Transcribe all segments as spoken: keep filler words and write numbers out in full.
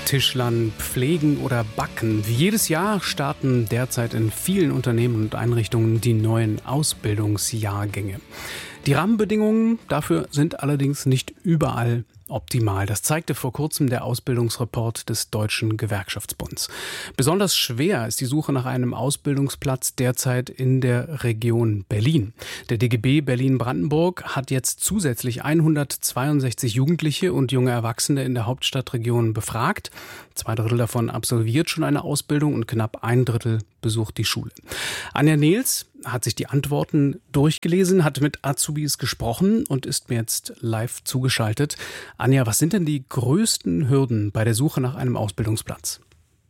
Tischlern, Pflegen oder Backen. Wie jedes Jahr starten derzeit in vielen Unternehmen und Einrichtungen die neuen Ausbildungsjahrgänge. Die Rahmenbedingungen dafür sind allerdings nicht überall optimal. Das zeigte vor kurzem der Ausbildungsreport des Deutschen Gewerkschaftsbunds. Besonders schwer ist die Suche nach einem Ausbildungsplatz derzeit in der Region Berlin. Der D G B Berlin-Brandenburg hat jetzt zusätzlich hundertzweiundsechzig Jugendliche und junge Erwachsene in der Hauptstadtregion befragt. Zwei Drittel davon absolviert schon eine Ausbildung und knapp ein Drittel besucht die Schule. Anja Nehls hat sich die Antworten durchgelesen, hat mit Azubis gesprochen und ist mir jetzt live zugeschaltet. Anja, was sind denn die größten Hürden bei der Suche nach einem Ausbildungsplatz?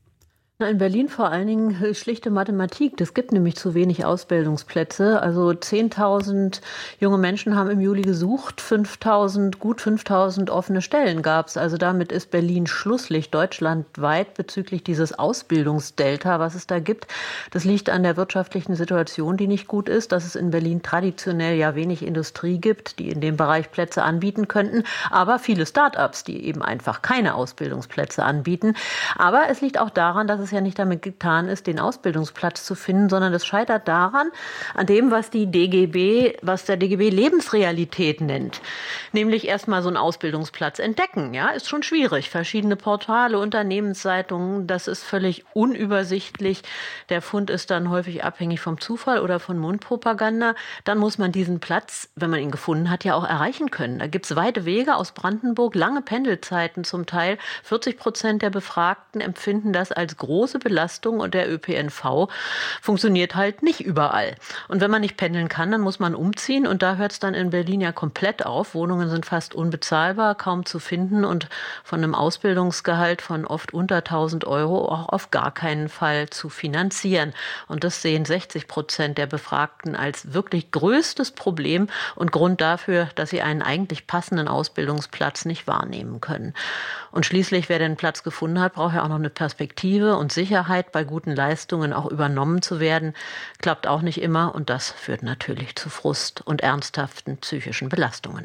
In Berlin vor allen Dingen schlichte Mathematik. Es gibt nämlich zu wenig Ausbildungsplätze. Also zehntausend junge Menschen haben im Juli gesucht, fünftausend, gut fünftausend offene Stellen gab es. Also damit ist Berlin Schlusslicht deutschlandweit bezüglich dieses Ausbildungsdelta, was es da gibt. Das liegt an der wirtschaftlichen Situation, die nicht gut ist, dass es in Berlin traditionell ja wenig Industrie gibt, die in dem Bereich Plätze anbieten könnten, aber viele Start-ups, die eben einfach keine Ausbildungsplätze anbieten. Aber es liegt auch daran, dass es ja nicht damit getan ist, den Ausbildungsplatz zu finden, sondern es scheitert daran, an dem, was die D G B, was der D G B Lebensrealität nennt. Nämlich erstmal so einen Ausbildungsplatz entdecken. Ja, ist schon schwierig. Verschiedene Portale, Unternehmenszeitungen, das ist völlig unübersichtlich. Der Fund ist dann häufig abhängig vom Zufall oder von Mundpropaganda. Dann muss man diesen Platz, wenn man ihn gefunden hat, ja auch erreichen können. Da gibt es weite Wege aus Brandenburg, lange Pendelzeiten zum Teil. vierzig Prozent der Befragten empfinden das als groß große Belastung und der Ö P N V funktioniert halt nicht überall. Und wenn man nicht pendeln kann, dann muss man umziehen und da hört es dann in Berlin ja komplett auf. Wohnungen sind fast unbezahlbar, kaum zu finden und von einem Ausbildungsgehalt von oft unter tausend Euro auch auf gar keinen Fall zu finanzieren. Und das sehen sechzig Prozent der Befragten als wirklich größtes Problem und Grund dafür, dass sie einen eigentlich passenden Ausbildungsplatz nicht wahrnehmen können. Und schließlich, wer den Platz gefunden hat, braucht ja auch noch eine Perspektive und Sicherheit, bei guten Leistungen auch übernommen zu werden. Klappt auch nicht immer und das führt natürlich zu Frust und ernsthaften psychischen Belastungen.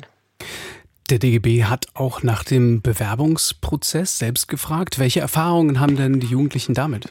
Der D G B hat auch nach dem Bewerbungsprozess selbst gefragt. Welche Erfahrungen haben denn die Jugendlichen damit?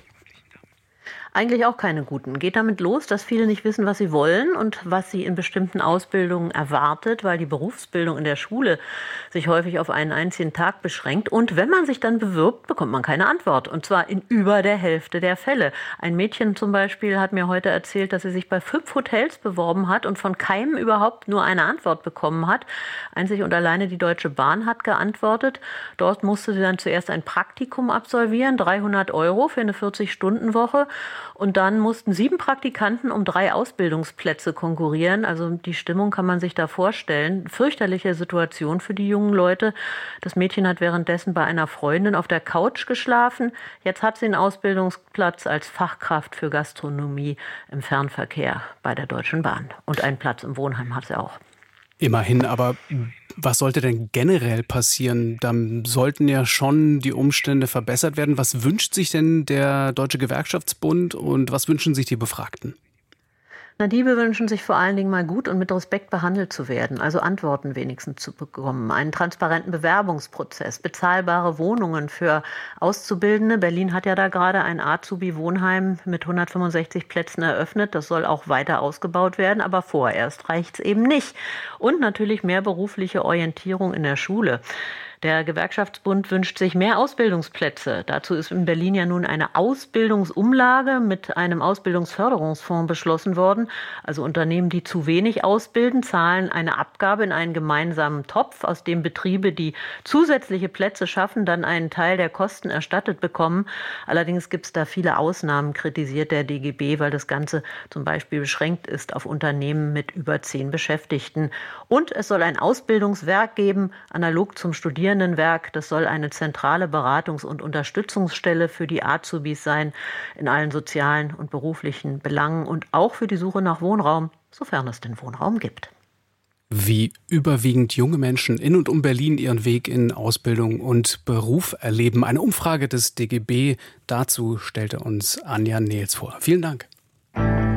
Eigentlich auch keine guten. Geht damit los, dass viele nicht wissen, was sie wollen und was sie in bestimmten Ausbildungen erwartet, weil die Berufsbildung in der Schule sich häufig auf einen einzigen Tag beschränkt. Und wenn man sich dann bewirbt, bekommt man keine Antwort. Und zwar in über der Hälfte der Fälle. Ein Mädchen zum Beispiel hat mir heute erzählt, dass sie sich bei fünf Hotels beworben hat und von keinem überhaupt nur eine Antwort bekommen hat. Einzig und alleine die Deutsche Bahn hat geantwortet. Dort musste sie dann zuerst ein Praktikum absolvieren, dreihundert Euro für eine vierzig-Stunden-Woche. Und dann mussten sieben Praktikanten um drei Ausbildungsplätze konkurrieren. Also die Stimmung kann man sich da vorstellen. Fürchterliche Situation für die jungen Leute. Das Mädchen hat währenddessen bei einer Freundin auf der Couch geschlafen. Jetzt hat sie einen Ausbildungsplatz als Fachkraft für Gastronomie im Fernverkehr bei der Deutschen Bahn. Und einen Platz im Wohnheim hat sie auch. Immerhin, aber was sollte denn generell passieren? Dann sollten ja schon die Umstände verbessert werden. Was wünscht sich denn der Deutsche Gewerkschaftsbund und was wünschen sich die Befragten? Na, die wünschen sich vor allen Dingen mal gut und mit Respekt behandelt zu werden, also Antworten wenigstens zu bekommen, einen transparenten Bewerbungsprozess, bezahlbare Wohnungen für Auszubildende. Berlin hat ja da gerade ein Azubi-Wohnheim mit hundertfünfundsechzig Plätzen eröffnet. Das soll auch weiter ausgebaut werden, aber vorerst reicht es eben nicht. Und natürlich mehr berufliche Orientierung in der Schule. Der Gewerkschaftsbund wünscht sich mehr Ausbildungsplätze. Dazu ist in Berlin ja nun eine Ausbildungsumlage mit einem Ausbildungsförderungsfonds beschlossen worden. Also Unternehmen, die zu wenig ausbilden, zahlen eine Abgabe in einen gemeinsamen Topf, aus dem Betriebe, die zusätzliche Plätze schaffen, dann einen Teil der Kosten erstattet bekommen. Allerdings gibt es da viele Ausnahmen, kritisiert der D G B, weil das Ganze zum Beispiel beschränkt ist auf Unternehmen mit über zehn Beschäftigten. Und es soll ein Ausbildungswerk geben, analog zum Studieren. Werk. Das soll eine zentrale Beratungs- und Unterstützungsstelle für die Azubis sein, in allen sozialen und beruflichen Belangen und auch für die Suche nach Wohnraum, sofern es den Wohnraum gibt. Wie überwiegend junge Menschen in und um Berlin ihren Weg in Ausbildung und Beruf erleben. Eine Umfrage des D G B dazu stellte uns Anja Nehls vor. Vielen Dank.